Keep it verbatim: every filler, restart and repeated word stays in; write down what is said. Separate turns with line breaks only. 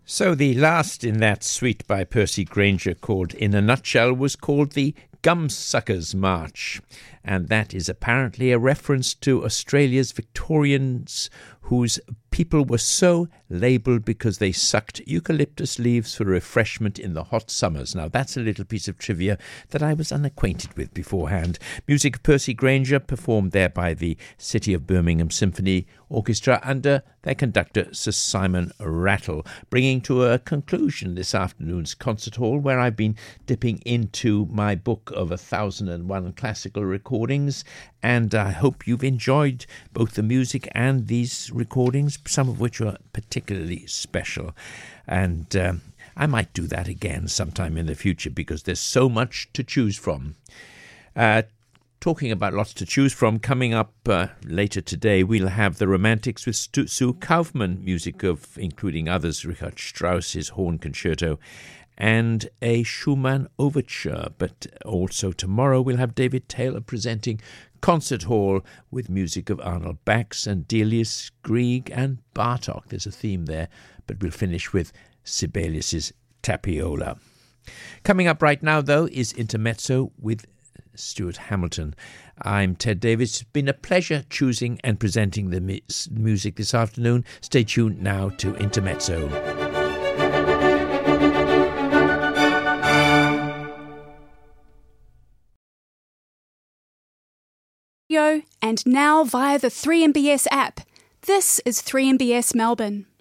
So the last in that suite by Percy Grainger called In a Nutshell was called the Gumsuckers March, and that is apparently a reference to Australia's Victorians whose people were so labelled because they sucked eucalyptus leaves for refreshment in the hot summers. Now that's a little piece of trivia that I was unacquainted with beforehand. Music of Percy Grainger, performed there by the City of Birmingham Symphony Orchestra under their conductor Sir Simon Rattle, bringing to a conclusion this afternoon's concert hall, where I've been dipping into my book of a thousand and one classical recordings, and I hope you've enjoyed both the music and these recordings, some of which are particularly special. And um, I might do that again sometime in the future because there's so much to choose from. Uh, talking about lots to choose from, coming up uh, later today, we'll have the Romantics with Stu- Sue Kaufman, music of, including others, Richard Strauss's Horn Concerto, and a Schumann overture. But also tomorrow we'll have David Taylor presenting Concert Hall with music of Arnold Bax and Delius, Grieg and Bartok. There's a theme there, but we'll finish with Sibelius's Tapiola. Coming up right now, though, is Intermezzo with Stuart Hamilton. I'm Ted Davis. It's been a pleasure choosing and presenting the mi- music this afternoon. Stay tuned now to Intermezzo.
And now via the three M B S app. This is three M B S Melbourne.